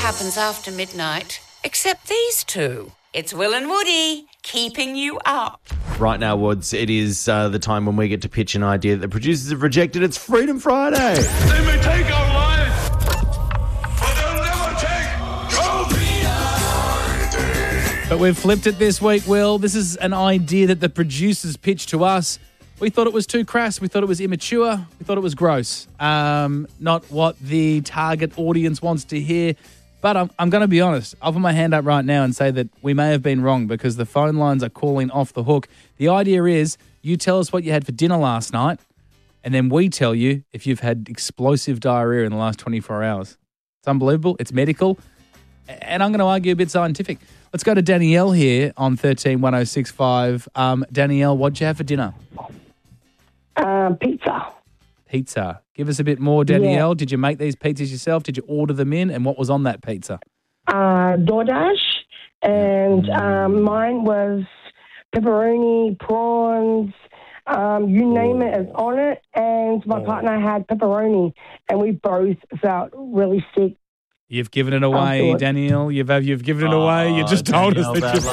happens after midnight, except these two. It's Will and Woody, keeping you up. Right now, Woods, it is the time when we get to pitch an idea that the producers have rejected. It's Freedom Friday. They may take our lives, but they'll never take your freedom. But we've flipped it this week, Will. This is an idea that the producers pitched to us. We thought it was too crass. We thought it was immature. We thought it was gross. Not what the target audience wants to hear. But I'm going to be honest. I'll put my hand up right now and say that we may have been wrong because the phone lines are calling off the hook. The idea is you tell us what you had for dinner last night, and then we tell you if you've had explosive diarrhea in the last 24 hours. It's unbelievable. It's medical. And I'm going to argue a bit scientific. Let's go to Danielle here on 131065. Danielle, what'd you have for dinner? Pizza. Pizza. Give us a bit more, Danielle. Yeah. Did you make these pizzas yourself? Did you order them in? And what was on that pizza? DoorDash, and mine was pepperoni, prawns, you name it is on it. And my partner had pepperoni, and we both felt really sick. You've given it away, Afterwards. Danielle. You've given it away. You just told us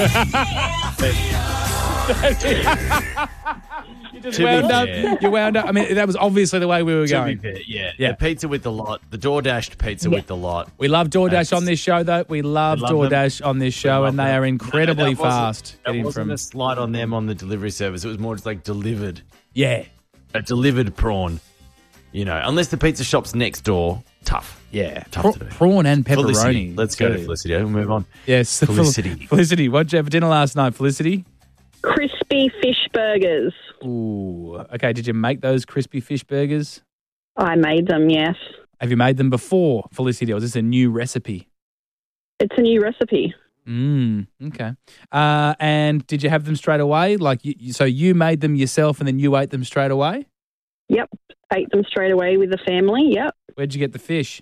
that you just wound up. You wound up. I mean, that was obviously the way we were going. Yeah. Yeah. The pizza with the lot. The DoorDashed pizza with the lot. We love DoorDash on this show, though. We love DoorDash on this show, and they are incredibly No, that wasn't- fast. That getting wasn't from a slight on them on the delivery service. It was more just like delivered. yeah, A delivered prawn. You know, unless the pizza shop's next door, tough. yeah. Tough to do. Prawn and pepperoni. Felicity. Let's go to Good. Felicity. We'll move on. Yes, Felicity. Felicity, what'd you have for dinner last night, Felicity? Crispy fish burgers. Ooh, okay. Did you make those crispy fish burgers? I made them, yes. Have you made them before, Felicity, or is this a new recipe? It's a new recipe. Okay. And did you have them straight away? Like, so you made them yourself and then you ate them straight away? Yep. Ate them straight away with the family, yep. Where'd you get the fish?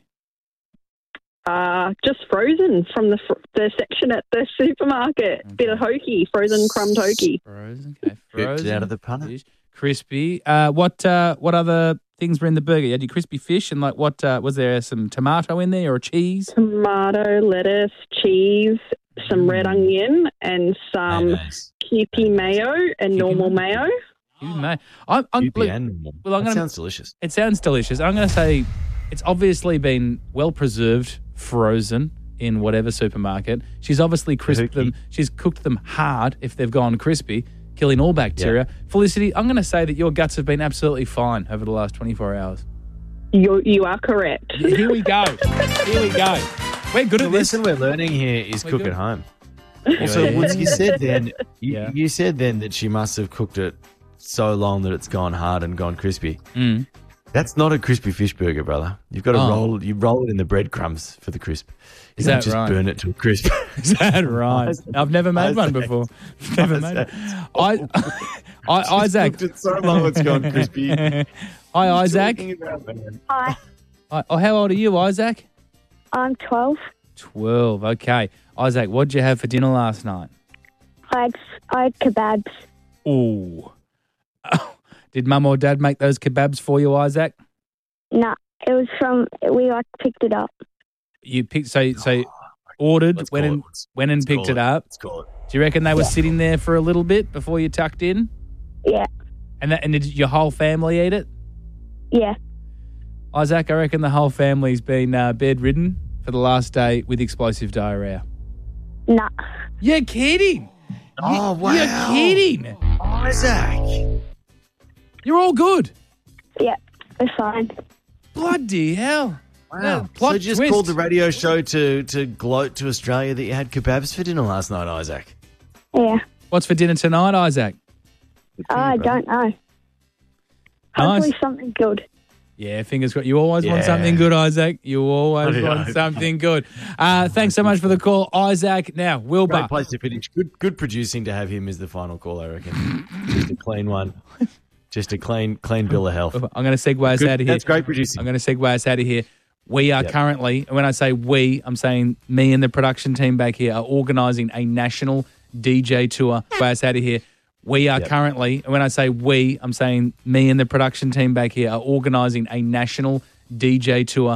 Just frozen from the section at the supermarket. Okay. Bit of hokey, frozen crumbed hokey. Frozen, okay. Ripped Frozen it out of the punter. fish. Crispy. What other things were in the burger? You had your crispy fish and like what, was there some tomato in there or cheese? Tomato, lettuce, cheese, some red onion, and some Mayonnaise. Kewpie mayo and normal mayo. You may. I'm Kewpie look, and normal. well, I'm That gonna- sounds delicious. It sounds delicious. I'm going to say it's obviously been well preserved, frozen in whatever supermarket. She's obviously crisped them. She's cooked them hard if they've gone crispy, killing all bacteria. Felicity, I'm going to say that your guts have been absolutely fine over the last 24 hours. You are correct. Here we go. Here we go. We're good The at this. lesson we're learning here is We're cook good. at home. Also, Woods, you said then Yeah. you said then that she must have cooked it so long that it's gone hard and gone crispy. That's not a crispy fish burger, brother. You've got to roll. You roll it in the breadcrumbs for the crisp. Is You don't that just right? burn it to a crisp. Is that right? I've never made one before. Never made it. Isaac. Cooked it so long it's gone crispy. Hi, Isaac. Hi, Oh, how old are you, Isaac? I'm 12. 12. Okay. Isaac, what did you have for dinner last night? I had kebabs. Ooh. Did mum or dad make those kebabs for you, Isaac? Nah, it was we picked it up. You picked, so ordered, Let's went call and it. went and Let's picked call it up. Let's call it. Do you reckon they were sitting there for a little bit before you tucked in? Yeah, And did your whole family eat it? yeah. Isaac, I reckon the whole family's been bedridden for the last day with explosive diarrhea. Nah. You're kidding. Oh, wow. You're kidding. Isaac. You're all good. Yeah, it's fine. Bloody hell. Wow. Yeah, plot So just twist. called the radio show to gloat to Australia that you had kebabs for dinner last night, Isaac. Yeah. What's for dinner tonight, Isaac? I don't know. Hopefully something good. Yeah, fingers crossed. You always want Yeah. something good, Isaac. You always I want know. something good. Thanks so much for the call, Isaac. Now, Wilbur. Great place to finish. Good producing to have him as the final call, I reckon. Just a clean one. Just a clean bill of health. I'm going to segue us Good. out of here. That's great producing. I'm going to segue us out of here. We are currently, and when I say we, I'm saying me and the production team back here are organising a national DJ tour. Segue us out of here. We are currently, and when I say we, I'm saying me and the production team back here are organising a national DJ tour.